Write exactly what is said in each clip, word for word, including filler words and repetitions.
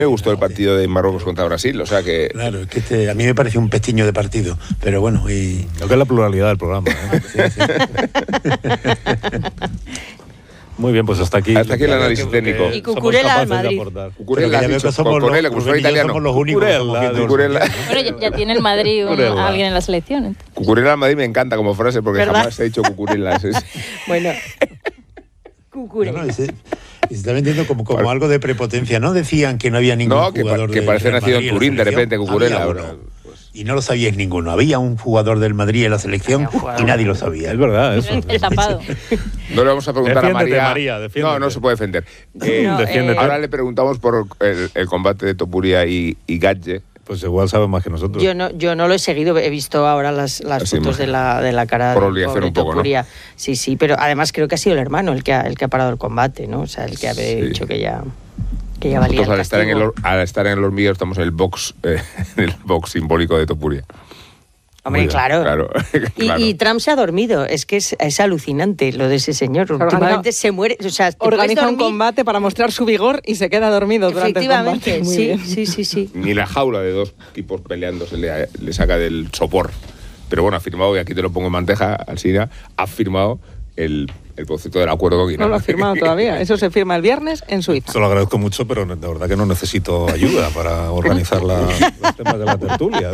Me gustó el partido de Marruecos contra Brasil, o sea que... Claro, es que este, a mí me pareció un pestiño de partido, pero bueno, y... Lo que es la pluralidad del programa, ¿eh? Sí, sí. Muy bien, pues hasta aquí. Hasta aquí el análisis que, técnico. Y Cucurella al Madrid. Cucurella, has dicho, somos Cucurella, los, como fuera italiano. Somos los únicos. Cucurella, Cucurella. Bueno, ya, ya tiene el Madrid un, a alguien en la selección. Cucurella al Madrid me encanta como frase porque ¿verdad? Jamás he dicho Cucurella. Es, es. Bueno, Cucurella. No, no, se está vendiendo como, como algo de prepotencia. No decían que no había ningún no, que jugador pa, que de, parece nacido en Turín de repente, Cucurella. Y no lo sabíais ninguno. Había un jugador del Madrid en la selección y nadie lo sabía. Es verdad, eso. El tapado. No le vamos a preguntar defiéndete, a María. María no, no se puede defender. Eh, no, eh, ahora le preguntamos por el, el combate de Topuria y, y Gatge. Pues igual sabe más que nosotros. Yo no, yo no lo he seguido, he visto ahora las, las fotos de la, de la cara por de obligación un poco, Topuria. ¿no? Sí, sí, pero además creo que ha sido el hermano el que ha, el que ha parado el combate, ¿no? O sea, el que ha sí. dicho que ya... Que ya valía Nosotros al estar, en el, al estar en el hormiguero estamos en el box, eh, en el box simbólico de Topuria. Hombre, claro. claro, y, claro. y Trump se ha dormido. Es que es, es alucinante lo de ese señor. Últimamente se muere. O sea, organiza un combate para mostrar su vigor y se queda dormido durante el combate. Efectivamente, sí, sí, sí, sí. Ni la jaula de dos tipos peleando se le, le saca del sopor. Pero bueno, ha firmado, y aquí te lo pongo en bandeja, Alsina, ha firmado el, el concepto del acuerdo con Guinea. No lo ha firmado todavía. Eso se firma el viernes en Suiza. Se lo agradezco mucho, pero de verdad que no necesito ayuda para organizar la, los temas de la tertulia.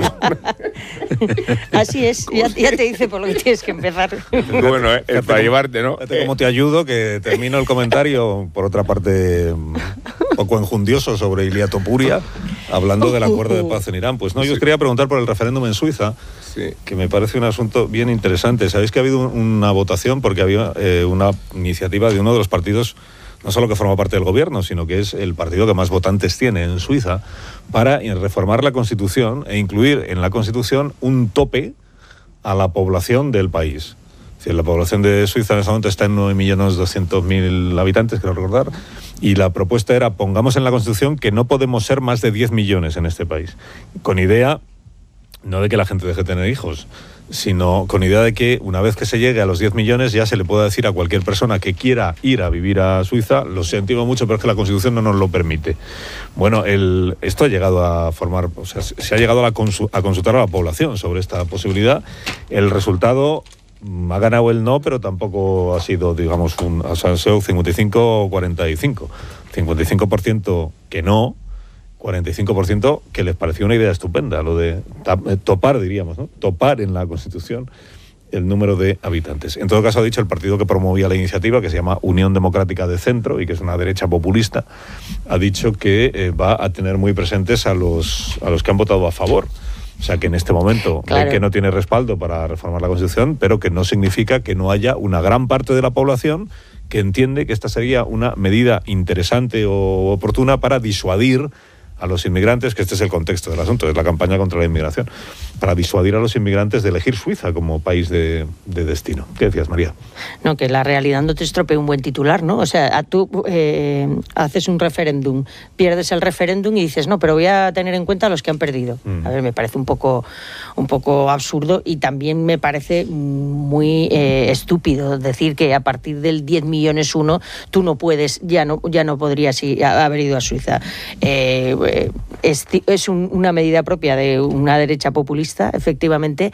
Así es, ya, ya te dice por lo que tienes que empezar. Bueno, eh, es para llevarte, ¿no? Fíjate cómo te ayudo, que termino el comentario, por otra parte, un poco enjundioso sobre Ilia Topuria, hablando del acuerdo de paz en Irán. Pues no, yo os quería preguntar por el referéndum en Suiza, sí. que me parece un asunto bien interesante. Sabéis que ha habido una votación porque había eh, una iniciativa de uno de los partidos, no solo que forma parte del gobierno, sino que es el partido que más votantes tiene en Suiza, para reformar la Constitución e incluir en la Constitución un tope a la población del país. Es decir, la población de Suiza en ese momento está en nueve millones doscientos mil habitantes, creo recordar, y la propuesta era, pongamos en la Constitución que no podemos ser más de diez millones en este país, con idea no de que la gente deje de tener hijos, sino con idea de que una vez que se llegue a los diez millones ya se le pueda decir a cualquier persona que quiera ir a vivir a Suiza, lo sentimos mucho, pero es que la Constitución no nos lo permite. Bueno, el, esto ha llegado a formar, o sea, se ha llegado a, consu, a consultar a la población sobre esta posibilidad. El resultado ha ganado el no, pero tampoco ha sido, digamos, un, o sea, ha sido cincuenta y cinco o cuarenta y cinco. cincuenta y cinco por ciento que no, cuarenta y cinco por ciento que les pareció una idea estupenda, lo de topar, diríamos, ¿no? Topar en la Constitución el número de habitantes. En todo caso, ha dicho el partido que promovía la iniciativa, que se llama Unión Democrática de Centro y que es una derecha populista, ha dicho que eh, va a tener muy presentes a los, a los que han votado a favor. O sea, que en este momento claro. ven que no tiene respaldo para reformar la Constitución, pero que no significa que no haya una gran parte de la población que entiende que esta sería una medida interesante o oportuna para disuadir a los inmigrantes, que este es el contexto del asunto, es la campaña contra la inmigración, para disuadir a los inmigrantes de elegir Suiza como país de, de destino. ¿Qué decías, María? No, que la realidad no te estropea un buen titular, ¿no? O sea, tú eh, haces un referéndum, pierdes el referéndum y dices, no, pero voy a tener en cuenta a los que han perdido. Mm. A ver, me parece un poco, un poco absurdo y también me parece muy eh, estúpido decir que a partir del diez millones uno tú no puedes, ya no, ya no podrías ir, haber ido a Suiza. Eh, Es, es un, una medida propia de una derecha populista, efectivamente,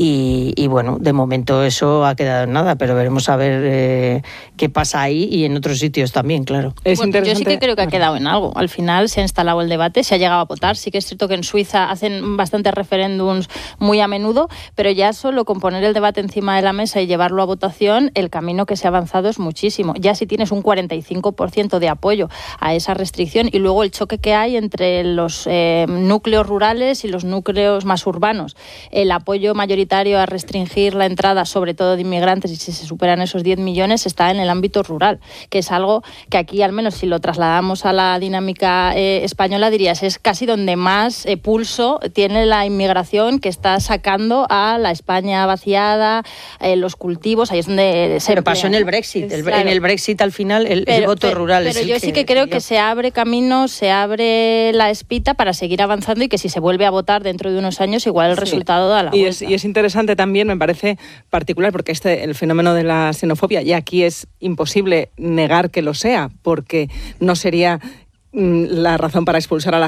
y, y bueno, de momento eso ha quedado en nada, pero veremos a ver eh, qué pasa ahí y en otros sitios también, claro. Es bueno, yo sí que creo que ha quedado en algo. Al final se ha instalado el debate, se ha llegado a votar. Sí que es cierto que en Suiza hacen bastantes referéndums muy a menudo, pero ya solo con poner el debate encima de la mesa y llevarlo a votación, el camino que se ha avanzado es muchísimo. Ya si tienes un cuarenta y cinco por ciento de apoyo a esa restricción y luego el choque que hay entre entre los eh, núcleos rurales y los núcleos más urbanos. El apoyo mayoritario a restringir la entrada, sobre todo de inmigrantes, y si se superan esos diez millones, está en el ámbito rural, que es algo que aquí, al menos si lo trasladamos a la dinámica eh, española, dirías, es casi donde más eh, pulso tiene la inmigración que está sacando a la España vaciada, eh, los cultivos, ahí es donde se Pero pasó en el Brexit, el, claro. en el Brexit al final el, pero, el voto pero, rural pero es el yo que sí que creo decidió. Que se abre camino, se abre la espita para seguir avanzando y que si se vuelve a votar dentro de unos años, igual el sí. resultado da la y vuelta. Es, y es interesante también, me parece particular, porque este el fenómeno de la xenofobia, y aquí es imposible negar que lo sea, porque no sería la razón para expulsar a la